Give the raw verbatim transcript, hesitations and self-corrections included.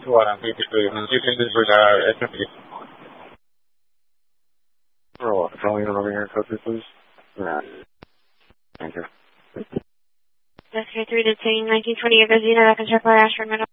two one fifty-three. You can disregard S M P. Roll. Calling over here, code please. Yeah. Thank you. S K three to nineteen twenty-eight, Vizina, that can check for Ashford,